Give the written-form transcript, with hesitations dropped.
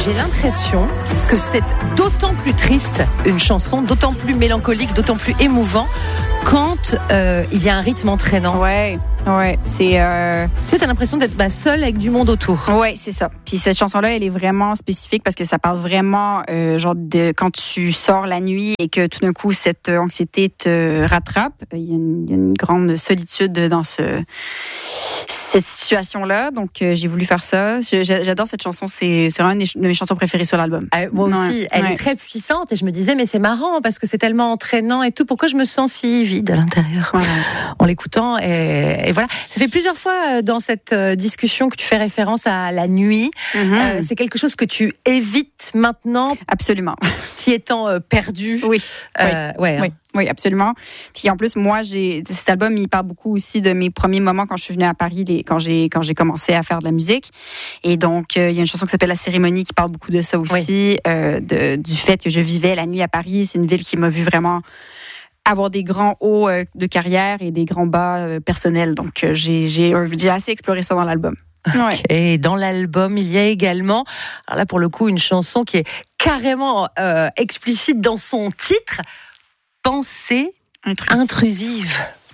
j'ai l'impression que c'est d'autant plus triste, une chanson, d'autant plus mélancolique, d'autant plus émouvant quand il y a un rythme entraînant. Ouais, c'est... Tu sais, t'as l'impression d'être seule avec du monde autour. Ouais, c'est ça. Puis cette chanson-là, elle est vraiment spécifique parce que ça parle vraiment genre de quand tu sors la nuit et que tout d'un coup, cette anxiété te rattrape. Il y a une grande solitude dans cette situation-là. Donc, j'ai voulu faire ça. J'adore cette chanson. C'est vraiment une de mes chansons préférées sur l'album. Moi aussi, elle est très puissante. Et je me disais, mais c'est marrant parce que c'est tellement entraînant et tout. Pourquoi je me sens si vide à l'intérieur en l'écoutant et voilà. Ça fait plusieurs fois dans cette discussion que tu fais référence à la nuit. C'est quelque chose que tu évites maintenant. Absolument. T'y étant perdu. Oui. Oui, absolument. Puis en plus, moi, cet album, il parle beaucoup aussi de mes premiers moments quand je suis venue à Paris, quand j'ai commencé à faire de la musique. Et donc, il y a une chanson qui s'appelle La Cérémonie qui parle beaucoup de ça aussi, du fait que je vivais la nuit à Paris. C'est une ville qui m'a vu vraiment avoir des grands hauts de carrière et des grands bas personnels. Donc, j'ai assez exploré ça dans l'album. Ouais. Et dans l'album, il y a également, alors là pour le coup, une chanson qui est carrément explicite dans son titre, Pensée intrusive.